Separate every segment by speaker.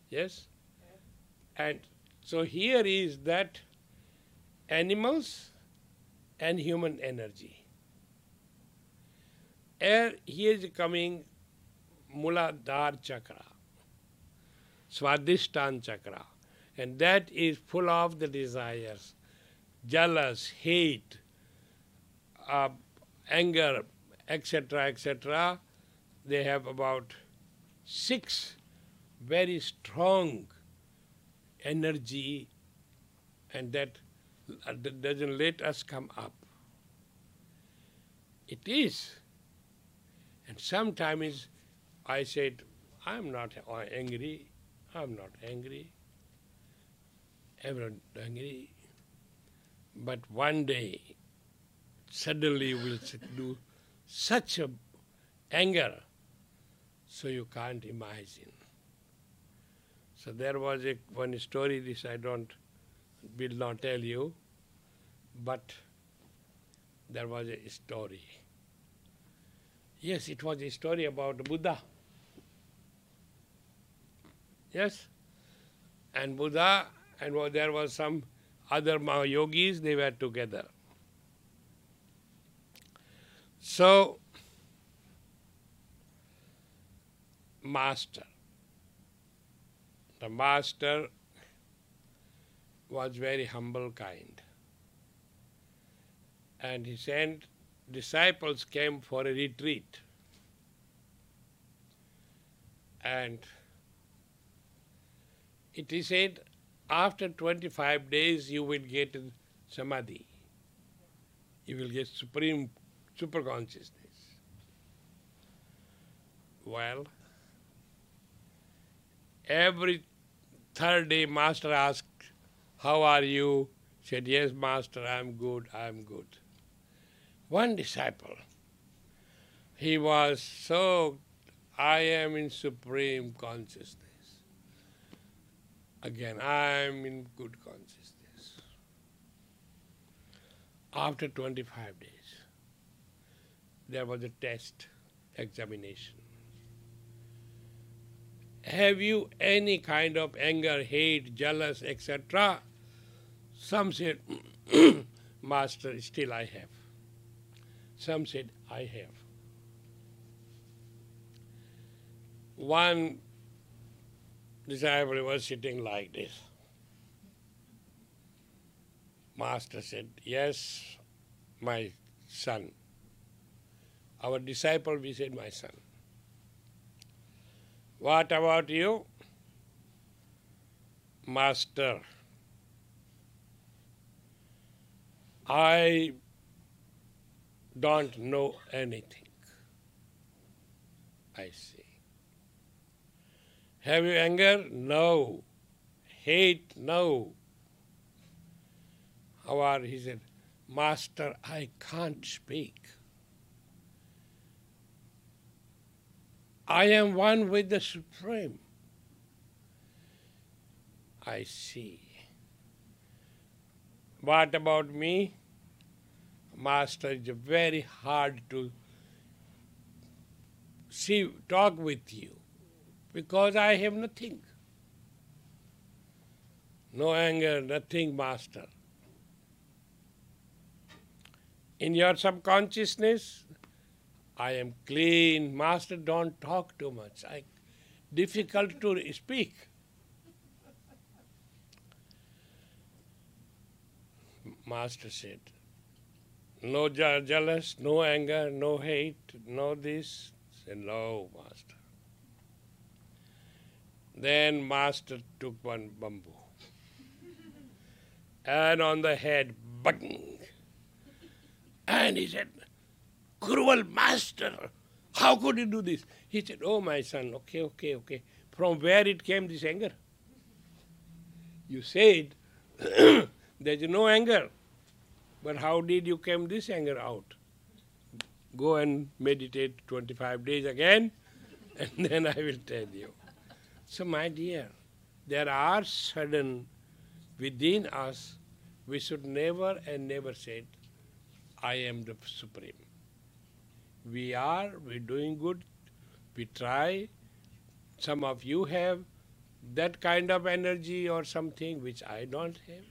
Speaker 1: Yes? And so here is that animals and human energy. Here is coming Muladhara Chakra, Swadhisthana Chakra, and that is full of the desires, jealous, hate, uh, anger, etc., etc. They have about 6 very strong energy, and that doesn't let us come up. It is. And sometimes I said, I'm not angry, I'm not angry, I'm not angry. But one day, suddenly will do such a anger, so you can't imagine. So there was one story, this I will not tell you, but there was a story. Yes, it was a story about Buddha. Yes? And Buddha, and there was some other yogis, they were together. So, the master was very humble kind. And he sent disciples came for a retreat. And it is said, after 25 days you will get samadhi. You will get supreme super consciousness. Well, every third day master asked, how are you? Said, yes, master, I'm good, I'm good. One disciple, he was so, I am in supreme consciousness. Again, I am in good consciousness. After 25 days, there was a test, examination. Have you any kind of anger, hate, jealous, etc.? Some said, master, still I have. Some said, I have. One disciple was sitting like this. Master said, yes, my son. Our disciple, we said, my son. What about you? Master, I don't know anything. I see. Have you anger? No. Hate? No. How are? He said, Master, I can't speak. I am one with the Supreme. I see. What about me? Master, it's very hard to talk with you because I have nothing. No anger, nothing, Master. In your subconsciousness, I am clean. Master, don't talk too much. Difficult to speak. Master said, no jealous, no anger, no hate, no this. Said, no, Master. Then Master took one bamboo and on the head, bang. And he said, cruel master, how could you do this? He said, oh, my son, okay. From where it came, this anger? You said there's no anger. But how did you come this anger out? Go and meditate 25 days again, and then I will tell you. So, my dear, there are sudden within us, we should never and never say, I am the Supreme. We're doing good, we try. Some of you have, that kind of energy or something which I don't have.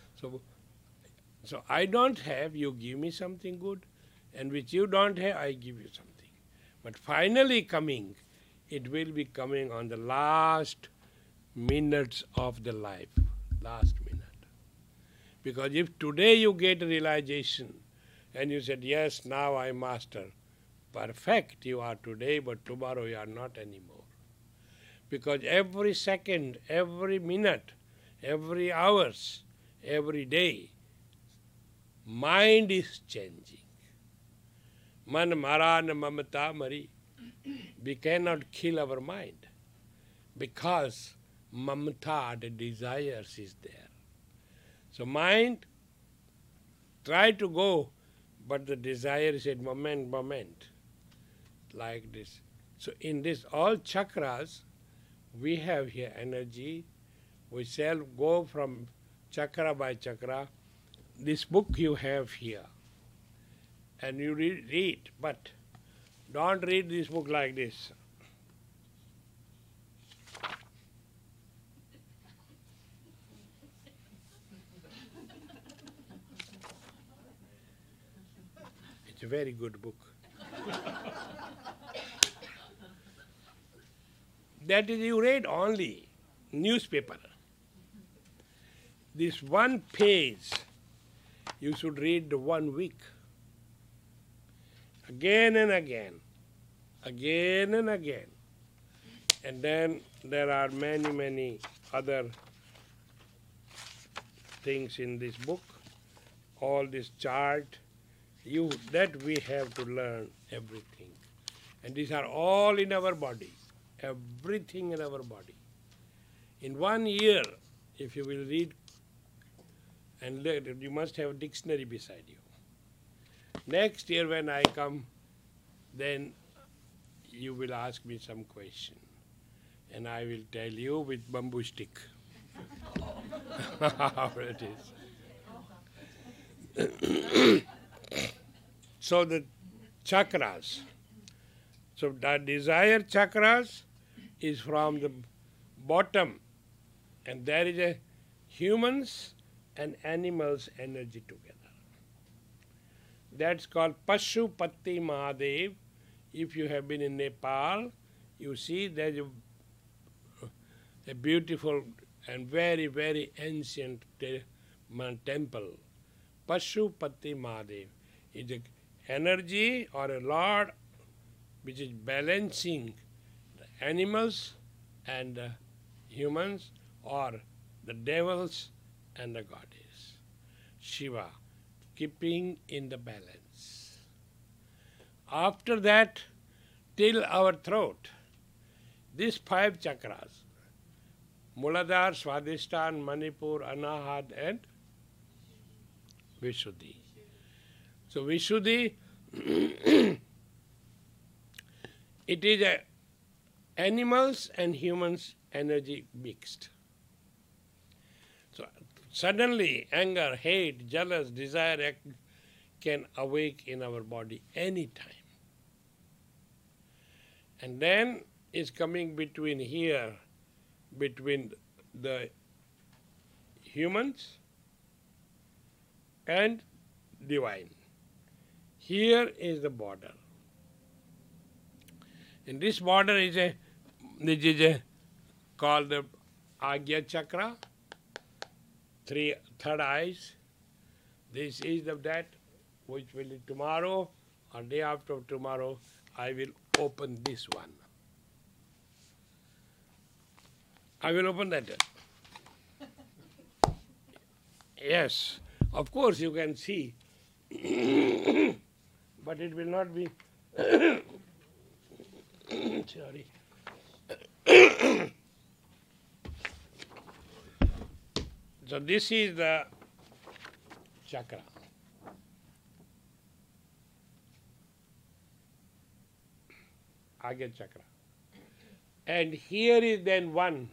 Speaker 1: So I don't have, you give me something good, and which you don't have, I give you something. But finally coming, it will be coming on the last minutes of the life, last minute. Because if today you get realization and you said, yes, now I master, perfect, you are today, but tomorrow you are not anymore. Because every second, every minute, every hours, every day, mind is changing. Man mara na mamata mari. We cannot kill our mind because mamata, the desires, is there. So mind try to go, but the desire said moment, like this. So in this all chakras, we have here energy. We shall go from chakra by chakra. This book you have here, and you read, but don't read this book like this. It's a very good book. That is, you read only newspaper. This one page, you should read 1 week. Again and again. Again and again. And then there are many, many other things in this book. All this chart, that we have to learn everything. And these are all in our body. Everything in our body. In 1 year, if you will read, and you must have a dictionary beside you. Next year when I come, then you will ask me some question. And I will tell you with bamboo stick how it is. So the chakras. So the desire chakras is from the bottom, and there is a humans and animals energy together. That's called Pashupati Mahadev. If you have been in Nepal, you see there's a beautiful and very, very ancient temple. Pashupati Mahadev is an energy or a lord which is balancing the animals and the humans, or the devils and the goddess. Shiva, keeping in the balance. After that, till our throat, these 5 chakras, Muladhara, Swadhisthana, Manipur, Anahat, and Vishuddhi. So Vishuddhi, it is a animals and humans energy mixed. So suddenly anger, hate, jealous, desire can awake in our body anytime. And then is coming between here, between the humans and divine. Here is the border. And this border is called the Agya Chakra, third eyes. This is that which will be tomorrow or day after tomorrow. I will open this one. I will open that. Yes, of course you can see, but it will not be. Sorry. So this is the chakra. Agya chakra. And here is then one,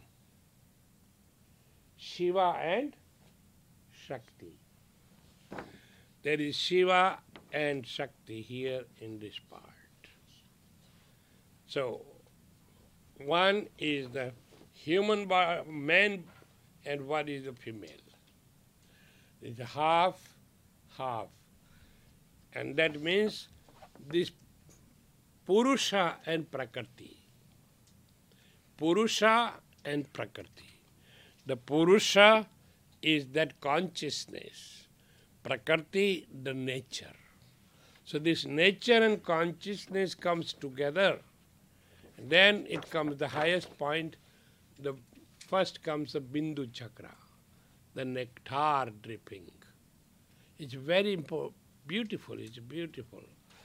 Speaker 1: Shiva and Shakti. There is Shiva and Shakti here in this part. So one is the man and one is a female. It's half, half. And that means this Purusha and Prakriti. Purusha and Prakriti. The Purusha is that consciousness. Prakriti, the nature. So this nature and consciousness comes together. Then it comes the highest point. The first comes the Bindu Chakra, the nectar dripping. It's very beautiful. It's beautiful.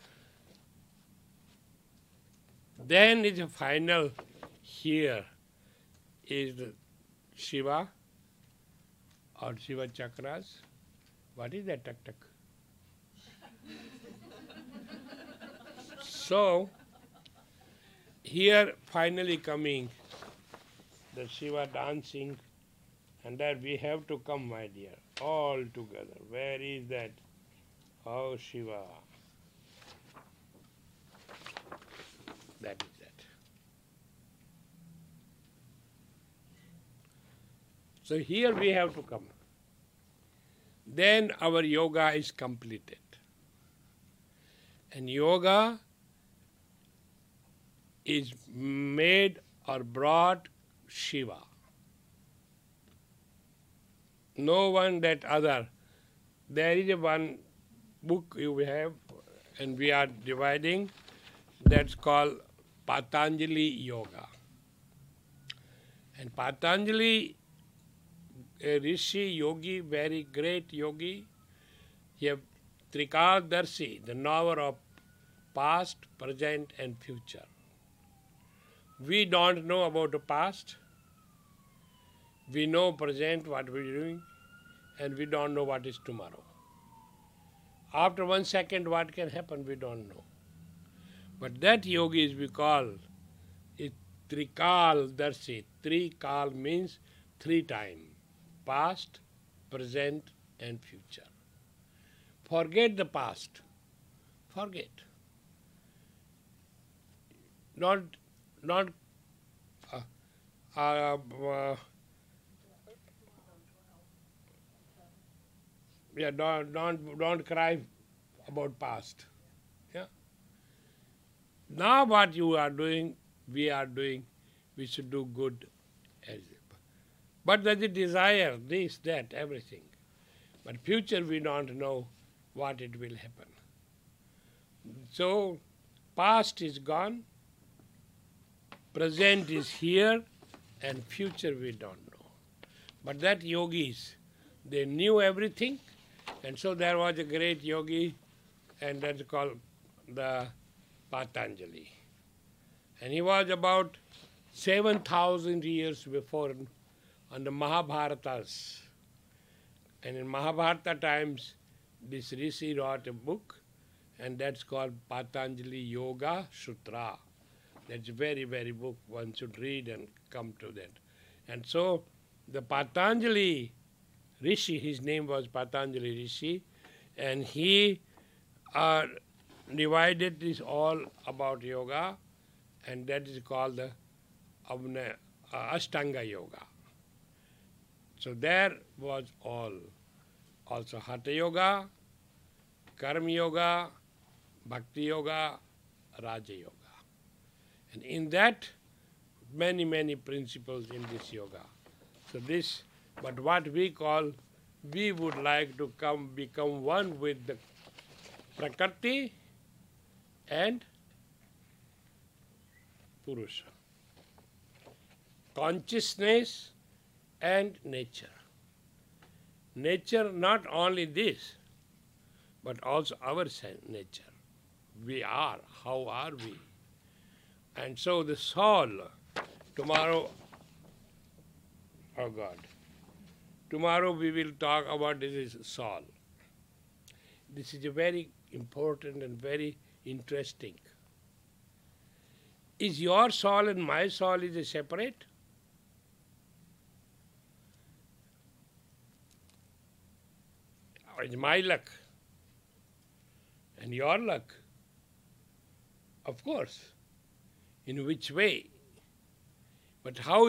Speaker 1: Then is a final here is the Shiva or Shiva chakras. What is that? Tak tak. So here finally coming the Shiva dancing, and that we have to come, my dear, all together. Where is that? Oh, Shiva. That is that. So here we have to come. Then our yoga is completed. And yoga is made or brought Shiva. No one that other. There is a one book you have, and we are dividing, that's called Patanjali Yoga. And Patanjali, a rishi, yogi, very great yogi, he have Trikadarshi, the knower of past, present and future. We don't know about the past. We know present what we're doing, and we don't know what is tomorrow. After 1 second, what can happen, we don't know. But that yogi is we call it Trikal Darshi. Trikal means 3 times. Past, present and future. Forget the past. Forget. Not don't cry about past. Yeah. Now what you are doing, we are doing, we should do good. But there's a desire, this, that, everything. But future we don't know what it will happen. So past is gone, present is here, and future we don't know. But that yogis, they knew everything, and so there was a great yogi, and that's called the Patanjali. And he was about 7,000 years before on the Mahabharatas. And in Mahabharata times, this rishi wrote a book, and that's called Patanjali Yoga Sutra. That's a very, very book one should read and come to that. And so the Patanjali Rishi, his name was Patanjali Rishi, and he divided this all about yoga, and that is called the Ashtanga Yoga. So there was all. Also Hatha Yoga, Karma Yoga, Bhakti Yoga, Raja Yoga. And in that, many, many principles in this yoga. So this, but what we call, we would like to become one with the Prakriti and Purusha. Consciousness and nature. Nature, not only this, but also our nature. We are, how are we? And so the soul, tomorrow, oh God, tomorrow we will talk about this soul. This is a very important and very interesting. Is your soul and my soul is separate? Or is my luck and your luck? Of course. In which way? But how